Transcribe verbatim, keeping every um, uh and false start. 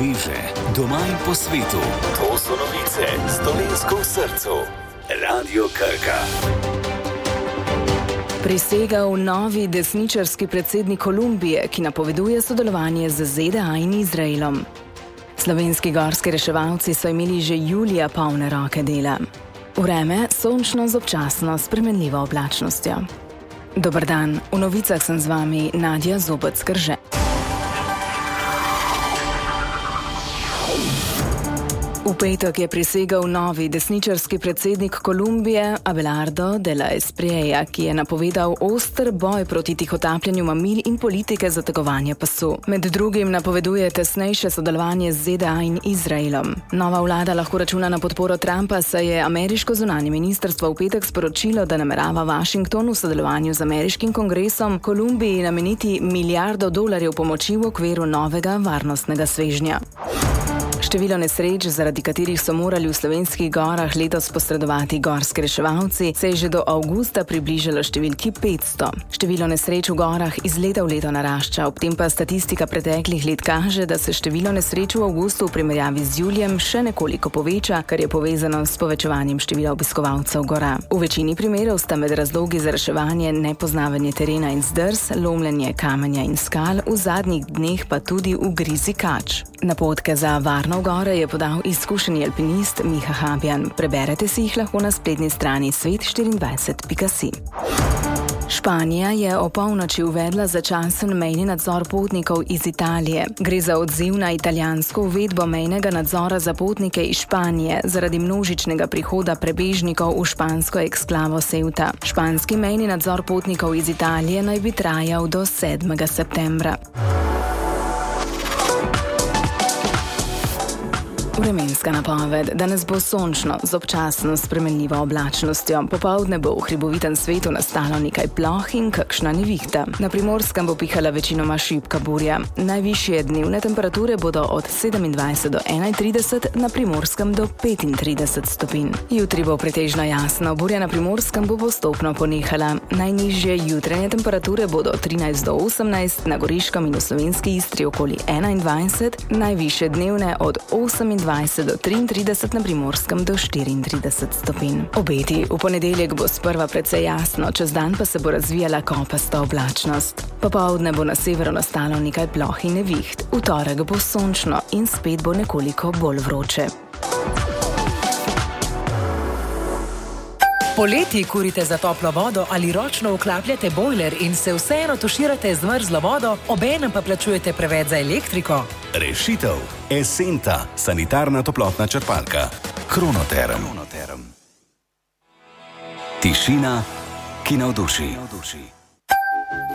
sveže, doma in po svetu. To so novice s Dolenjsko v srcu. Radio Krka. Prisegel novi desničarski predsednik Kolumbije, ki napoveduje sodelovanje z Z D A in Izraelom. Slovenski gorski reševalci so imeli že julija polne roke dela. Vreme sončno z občasno spremenljivo oblačnostjo. Dober dan, v novicah sem z vami Nadja Zobec-Krže. V petek je prisegel novi desničarski predsednik Kolumbije Abelardo de la Espriella, ki je napovedal oster boj proti tihotapljanju mamil in politike zategovanja pasu. Med drugim napoveduje tesnejše sodelovanje z Z D A in Izraelom. Nova vlada lahko računa na podporo Trumpa, saj je ameriško zunanje ministrstvo v petek sporočilo, da namerava Washington v sodelovanju z ameriškim kongresom Kolumbiji nameniti milijardo dolarjev pomoči v okviru novega varnostnega svežnja. Število nesreč, zaradi katerih so morali v slovenskih gorah letos posredovati gorski reševalci, se je že do avgusta približalo številki petsto. Število nesreč v gorah iz leta v leto narašča, ob tem pa statistika preteklih let kaže, da se število nesreč v avgustu v primerjavi z julijem še nekoliko poveča, kar je povezano s povečevanjem števila obiskovalcev gora. V večini primerov sta med razlogi za reševanje nepoznavanje terena in zdrs, lomljenje kamenja in skal, v zadnjih dneh pa tudi ugrizi kač. Napotke za varno v gore je podal izkušeni alpinist Miha Habjan. Preberete si jih lahko na spletni strani svet štiriindvajset pika si. Španija je o polnoči uvedla začasen mejni nadzor potnikov iz Italije. Gre za odziv na italijansko uvedbo mejnega nadzora za potnike iz Španije zaradi množičnega prihoda prebežnikov v špansko eksklavo Ceuta. Španski mejni nadzor potnikov iz Italije naj bi trajal do sedmega septembra. Vremenska napoved. Danes bo sončno z občasno spremenljivo oblačnostjo. Popoldne bo v hribovitem svetu nastalo nekaj ploh in kakšna nevihta. Na Primorskem bo pihala večinoma šibka burja. Najvišje dnevne temperature bodo od sedemindvajset do enaintrideset, na Primorskem do petintrideset stopinj. Jutri bo pretežno jasno, burja na Primorskem bo postopno ponehala. Najnižje jutranje temperature bodo od trinajst do osemnajst, na Goriškem in v slovenski Istri okoli enaindvajset, najvišje dnevne od osemindvajset do triintrideset, na Primorskem do štiriintrideset stopinj. Obeti. V ponedeljek bo sprva precej jasno, čez dan pa se bo razvijala kopasta oblačnost. Popoldne bo na severu nastalo nekaj ploh in neviht. V torek bo sončno in spet bo nekoliko bolj vroče. Poleti kurite za toplo vodo ali ročno vklapljate bojler in se vseeno tuširate z mrzlo vodo, obenem pa plačujete preveč za elektriko? Rešitev. Esenta, sanitarna toplotna črpalka. Kronoterm. Tišina, ki navduši.